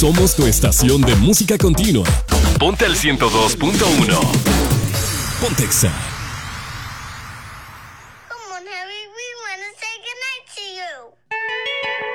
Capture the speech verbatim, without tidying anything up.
Somos tu estación de música continua. Ponte al ciento dos punto uno. Pontexa. Come on, Harry, we want to say goodnight to you.